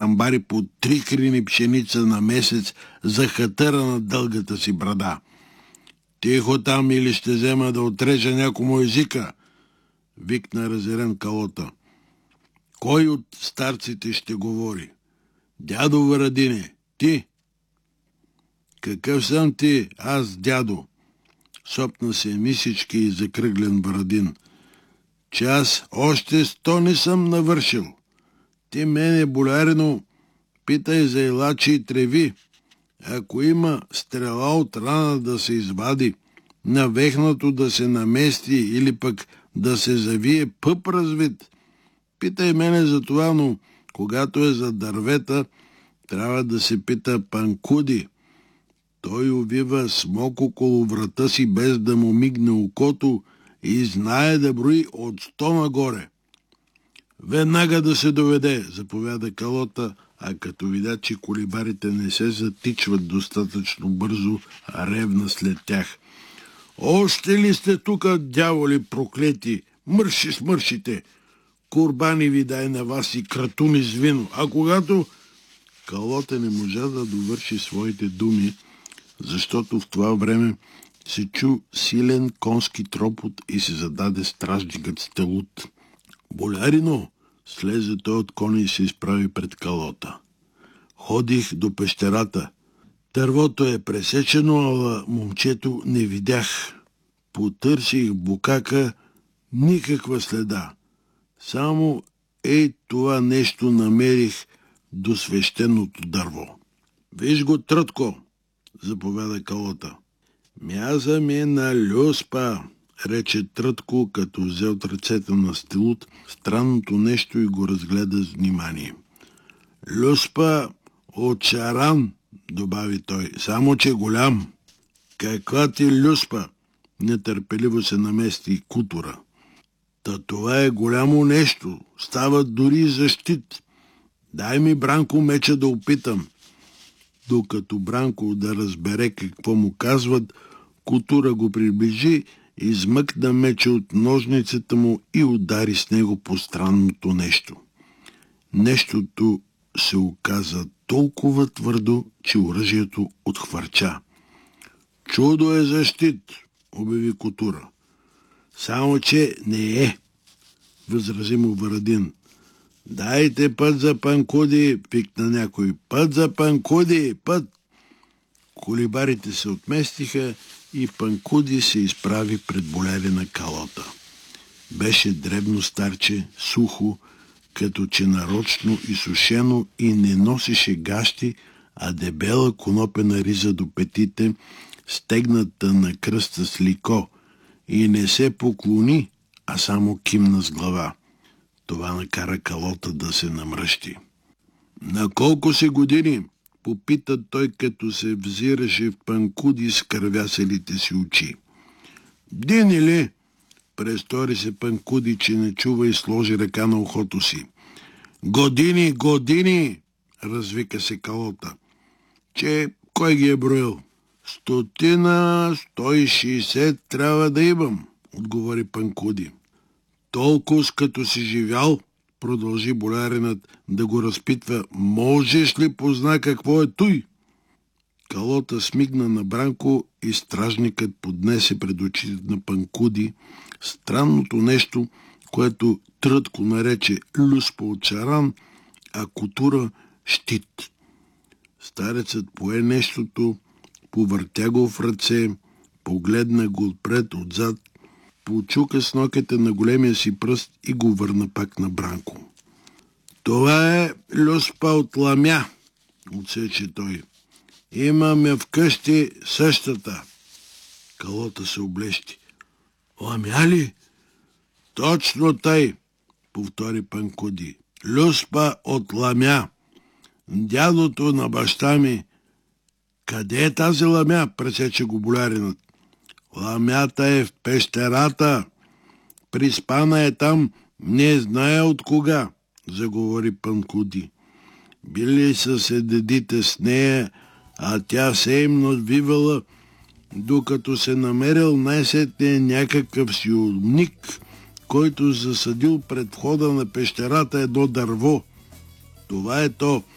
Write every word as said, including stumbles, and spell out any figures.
хамбари по три крини пшеница на месец за хатъра на дългата си брада. Тихо там, или ще взема да отрежа някому езика, викна разярен Калота. Кой от старците ще говори? Дядо Варадине, ти? Какъв съм ти, аз, дядо? Сопна се мисички и закръглен Варадин. Че аз още сто не съм навършил. Ти мене, болярино, питай за илачи и треви. Ако има стрела от рана да се извади, навехнато да се намести или пък да се завие пъп развит, питай мене за това, но когато е за дървета, трябва да се пита Панкуди. Той увива смок около врата си, без да му мигне окото, и знае да брои от сто нагоре. Веднага да се доведе, заповяда Калота, а като видя, че колибарите не се затичват достатъчно бързо, ревна след тях. Още ли сте тука, дяволи проклети? Мърши смършите! Курбани ви дай на вас и кратуни с вино. А когато... Калота не можа да довърши своите думи, защото в това време се чу силен конски тропот и се зададе стражникът с телут. Болярино, слезе той от коня и се изправи пред Калота. Ходих до пещерата. Дървото е пресечено, ала момчето не видях. Потърсих букака, никаква следа. Само ей това нещо намерих до свещеното дърво. Виж го, Трътко, заповяда Калота. Мяза ми на люспа, рече Трътко, като взе от ръцете на Стилут странното нещо и го разгледа с внимание. Люспа от чаран, добави той, само че голям. Каква ти люспа? Нетърпеливо се намести Кутура. Та това е голямо нещо, става дори защит. Дай ми, Бранко, меча да опитам. Докато Бранко да разбере какво му казват, Кутура го приближи, измъкна меча от ножницата му и удари с него по странното нещо. Нещото се оказа толкова твърдо, че оръжието отхвърча. Чудо е защит, обяви Кутура. Само че не е, възрази му Варадин. Дайте път за Панкуди, пикна някой. Път за Панкуди, път! Колибарите се отместиха и Панкуди се изправи пред болярина Калота. Беше дребно старче, сухо, като че нарочно изсушено, и не носеше гащи, а дебела конопена риза до петите, стегната на кръста с лико, и не се поклони, а само кимна с глава. Това накара Калота да се намръщи. На колко си години? Попита той, като се взираше в Панкуди с кървяселите си очи. Дини ли? Престори се Панкуди, че не чува, и сложи ръка на ухото си. Години, години! Развика се Калота. Че кой ги е броил? Стотина, сто и шейсет трябва да имам, отговори Панкуди. Толкова като си живял, продължи боляринът да го разпитва, можеш ли позна какво е той? Калота смигна на Бранко и стражникът поднесе пред очите на Панкуди странното нещо, което Трътко нарече люспа от чаран, а Кутура щит. Старецът пое нещото, повъртя го в ръце, погледна го отпред, отзад, почука с ноките на големия си пръст и го върна пак на Бранко. Това е люспа от ламя, отсече той. Имаме вкъщи същата. Калота се облещи. Ламя ли? Точно тъй, повтори Панкуди. Люспа от ламя. Дядото на баща ми. Къде е тази ламя? Пресече го боляринът. Ламята е в пещерата. Приспана е там, не знае от кога, заговори Панкуди. Били са се дедите с нея, а тя се им надвивала, докато се намерил най-сетне някакъв си умник, който засадил пред входа на пещерата едно дърво. Това е то,